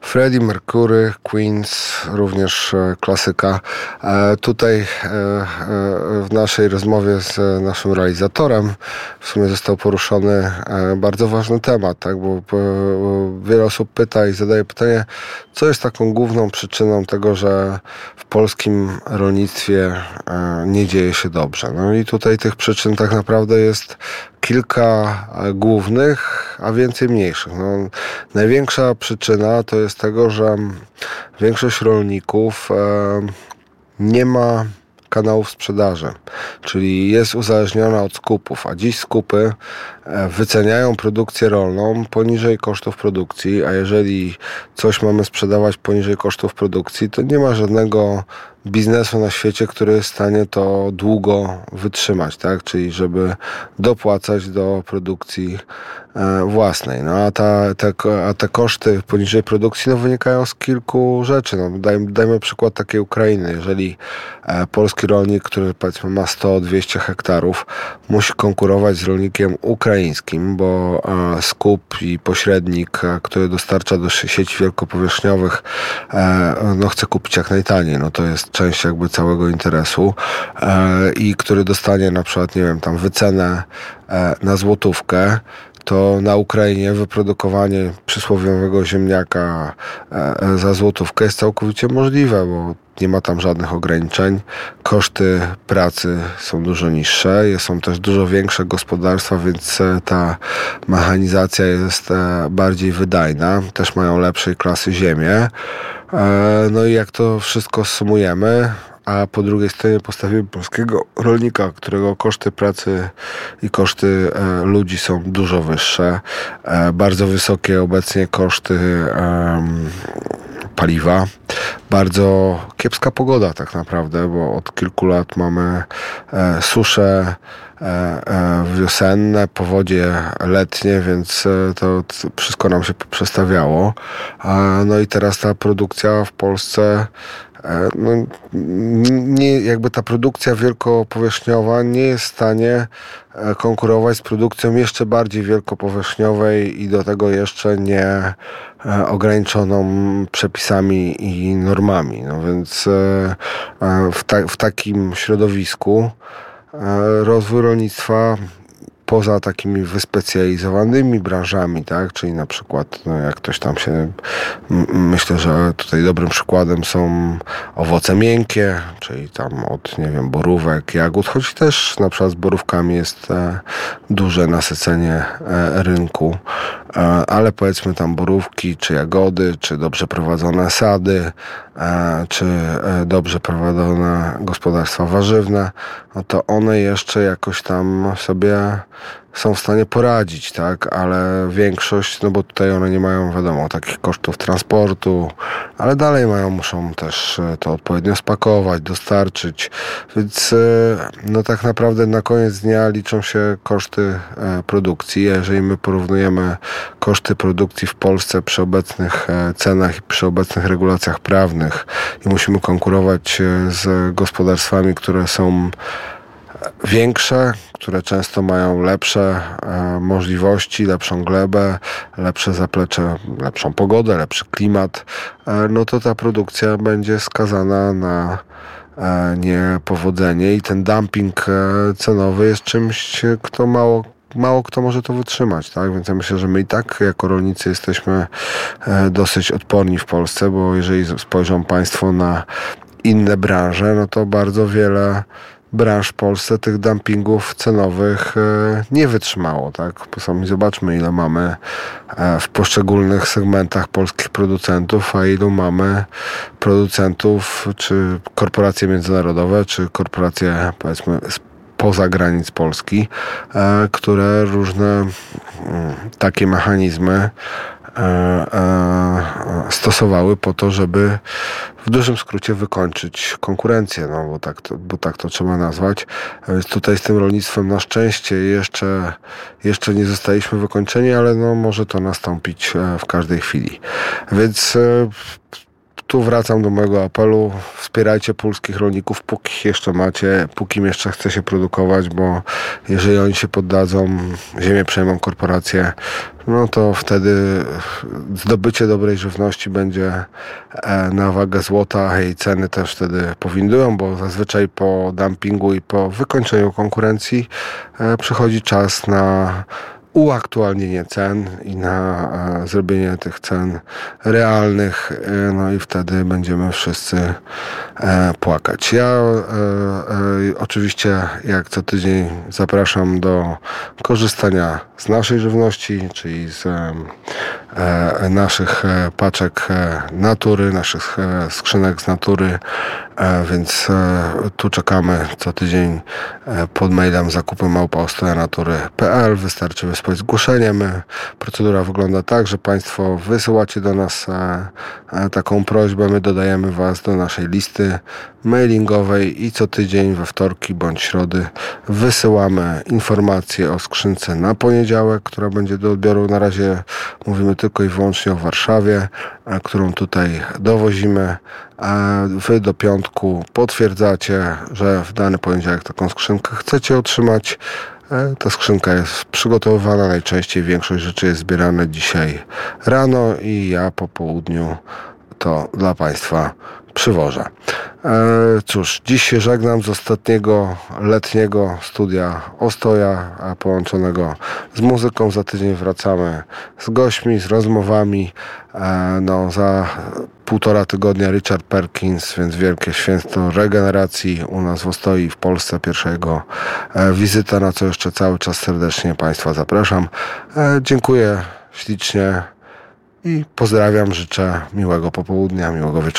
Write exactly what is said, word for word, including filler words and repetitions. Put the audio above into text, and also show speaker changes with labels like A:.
A: Freddie Mercury, Queens, również klasyka. Tutaj w naszej rozmowie z naszym realizatorem w sumie został poruszony bardzo ważny temat, tak? Bo wiele osób pyta i zadaje pytanie, co jest taką główną przyczyną tego, że w polskim rolnictwie nie dzieje się dobrze. No i tutaj tych przyczyn tak naprawdę jest kilka głównych, a więcej mniejszych. No, największa przyczyna to jest tego, że większość rolników e, nie ma kanałów sprzedaży, czyli jest uzależniona od skupów, a dziś skupy wyceniają produkcję rolną poniżej kosztów produkcji, a jeżeli coś mamy sprzedawać poniżej kosztów produkcji, to nie ma żadnego biznesu na świecie, który jest w stanie to długo wytrzymać, tak? Czyli żeby dopłacać do produkcji e, własnej. No a, ta, te, a te koszty poniżej produkcji no, wynikają z kilku rzeczy. No, dajmy, dajmy przykład takiej Ukrainy. Jeżeli e, polski rolnik, który powiedzmy ma sto dwieście hektarów, musi konkurować z rolnikiem ukraińskim, bo e, skup i pośrednik, e, który dostarcza do sieci wielkopowierzchniowych, e, no chce kupić jak najtaniej. No to jest część jakby całego interesu e, i który dostanie na przykład, nie wiem, tam wycenę e, na złotówkę, to na Ukrainie wyprodukowanie przysłowiowego ziemniaka e, za złotówkę jest całkowicie możliwe, bo nie ma tam żadnych ograniczeń. Koszty pracy są dużo niższe, są też dużo większe gospodarstwa, więc ta mechanizacja jest e, bardziej wydajna. Też mają lepszej klasy ziemię. No i jak to wszystko sumujemy, a po drugiej stronie postawimy polskiego rolnika, którego koszty pracy i koszty e, ludzi są dużo wyższe, e, bardzo wysokie obecnie koszty e, paliwa, bardzo kiepska pogoda tak naprawdę, bo od kilku lat mamy e, susze e, e, wiosenne, powodzie letnie, więc e, to wszystko nam się przestawiało. E, no i teraz ta produkcja w Polsce no, nie, jakby ta produkcja wielkopowierzchniowa nie jest w stanie konkurować z produkcją jeszcze bardziej wielkopowierzchniowej i do tego jeszcze nie ograniczoną przepisami i normami. No więc w, ta, w takim środowisku rozwój rolnictwa poza takimi wyspecjalizowanymi branżami, tak, czyli na przykład, no jak ktoś tam się, m- myślę, że tutaj dobrym przykładem są owoce miękkie, czyli tam od, nie wiem, borówek, jagód, choć też na przykład z borówkami jest e, duże nasycenie e, rynku, e, ale powiedzmy tam borówki, czy jagody, czy dobrze prowadzone sady, e, czy e, dobrze prowadzone gospodarstwa warzywne, no to one jeszcze jakoś tam sobie są w stanie poradzić, tak, ale większość, no bo tutaj one nie mają, wiadomo, takich kosztów transportu, ale dalej mają, muszą też to odpowiednio spakować, dostarczyć, więc no tak naprawdę na koniec dnia liczą się koszty produkcji, a jeżeli my porównujemy koszty produkcji w Polsce przy obecnych cenach i przy obecnych regulacjach prawnych i musimy konkurować z gospodarstwami, które są większe, które często mają lepsze e, możliwości, lepszą glebę, lepsze zaplecze, lepszą pogodę, lepszy klimat, e, no to ta produkcja będzie skazana na e, niepowodzenie i ten dumping e, cenowy jest czymś, kto mało Mało kto może to wytrzymać, tak? Więc ja myślę, że my i tak jako rolnicy jesteśmy e, dosyć odporni w Polsce, bo jeżeli spojrzą Państwo na inne branże, no to bardzo wiele branż w Polsce tych dumpingów cenowych nie wytrzymało, tak? Sami zobaczmy, ile mamy w poszczególnych segmentach polskich producentów, a ilu mamy producentów, czy korporacje międzynarodowe, czy korporacje, powiedzmy, spoza granic Polski, które różne takie mechanizmy stosowały po to, żeby w dużym skrócie wykończyć konkurencję, no bo tak to, bo tak to trzeba nazwać. Więc tutaj z tym rolnictwem na szczęście jeszcze, jeszcze nie zostaliśmy wykończeni, ale no może to nastąpić w każdej chwili. Więc tu wracam do mojego apelu. Wspierajcie polskich rolników, póki jeszcze macie, póki jeszcze chce się produkować, bo jeżeli oni się poddadzą, ziemię przejmą korporacje, no to wtedy zdobycie dobrej żywności będzie na wagę złota, a jej ceny też wtedy powindują, bo zazwyczaj po dumpingu i po wykończeniu konkurencji przychodzi czas na uaktualnienie cen i na e, zrobienie tych cen realnych, e, no i wtedy będziemy wszyscy e, płakać. Ja e, e, oczywiście jak co tydzień zapraszam do korzystania z naszej żywności, czyli z e, e, naszych e, paczek e, natury, naszych e, skrzynek z natury, e, więc e, tu czekamy co tydzień e, pod mailem zakupy małpa ostoja natury kropka p l. Wystarczy wysłać zgłoszenie. My, procedura wygląda tak, że Państwo wysyłacie do nas e, e, taką prośbę, my dodajemy Was do naszej listy mailingowej i co tydzień we wtorki bądź środy wysyłamy informacje o skrzynce na poniedziałek, która będzie do odbioru. Na razie mówimy tylko i wyłącznie o Warszawie, a którą tutaj dowozimy. A wy do piątku potwierdzacie, że w dany poniedziałek taką skrzynkę chcecie otrzymać. Ta skrzynka jest przygotowywana, najczęściej większość rzeczy jest zbierane dzisiaj rano i ja po południu to dla Państwa przywożę. E, cóż, dziś się żegnam z ostatniego letniego studia Ostoja, a połączonego z muzyką. Za tydzień wracamy z gośćmi, z rozmowami. E, no, za półtora tygodnia Richard Perkins, więc wielkie święto regeneracji u nas w Ostoi w Polsce. Pierwsza jego e, wizyta, na co jeszcze cały czas serdecznie Państwa zapraszam. E, dziękuję ślicznie i pozdrawiam, życzę miłego popołudnia, miłego wieczoru.